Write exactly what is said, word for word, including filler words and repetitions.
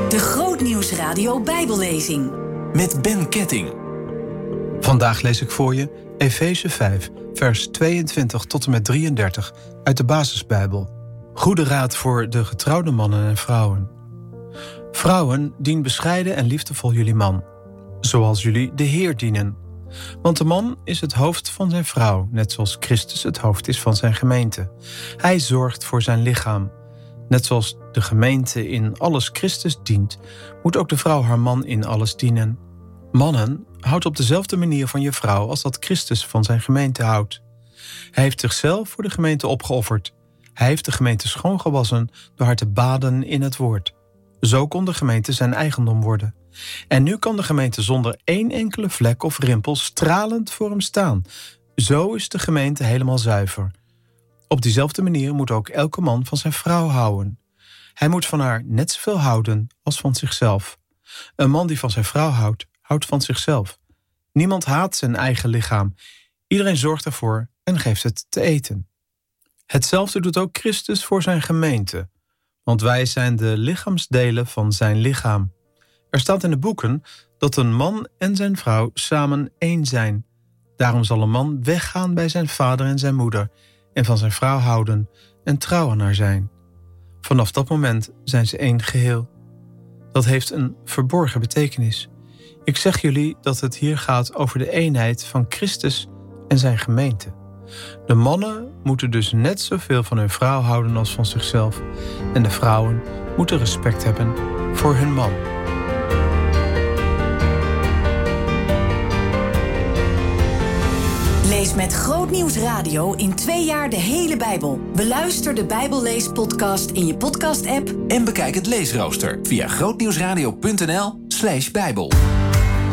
De Grootnieuwsradio Bijbellezing. Met Ben Ketting. Vandaag lees ik voor je Efeze vijf, vers tweeëntwintig tot en met drieëndertig uit de Basisbijbel. Goede raad voor de getrouwde mannen en vrouwen. Vrouwen, dien bescheiden en liefdevol jullie man, zoals jullie de Heer dienen. Want de man is het hoofd van zijn vrouw, net zoals Christus het hoofd is van zijn gemeente. Hij zorgt voor zijn lichaam. Net zoals de gemeente in alles Christus dient, moet ook de vrouw haar man in alles dienen. Mannen, houd op dezelfde manier van je vrouw als dat Christus van zijn gemeente houdt. Hij heeft zichzelf voor de gemeente opgeofferd. Hij heeft de gemeente schoongewassen door haar te baden in het woord. Zo kon de gemeente zijn eigendom worden. En nu kan de gemeente zonder één enkele vlek of rimpel stralend voor hem staan. Zo is de gemeente helemaal zuiver. Op diezelfde manier moet ook elke man van zijn vrouw houden. Hij moet van haar net zoveel houden als van zichzelf. Een man die van zijn vrouw houdt, houdt van zichzelf. Niemand haat zijn eigen lichaam. Iedereen zorgt ervoor en geeft het te eten. Hetzelfde doet ook Christus voor zijn gemeente. Want wij zijn de lichaamsdelen van zijn lichaam. Er staat in de boeken dat een man en zijn vrouw samen één zijn. Daarom zal een man weggaan bij zijn vader en zijn moeder en van zijn vrouw houden en trouw aan haar zijn. Vanaf dat moment zijn ze één geheel. Dat heeft een verborgen betekenis. Ik zeg jullie dat het hier gaat over de eenheid van Christus en zijn gemeente. De mannen moeten dus net zoveel van hun vrouw houden als van zichzelf. En de vrouwen moeten respect hebben voor hun man. Lees met Grootnieuwsradio in twee jaar de hele Bijbel. Beluister de Bijbelleespodcast in je podcast-app. En bekijk het leesrooster via grootnieuwsradio punt n l slash bijbel.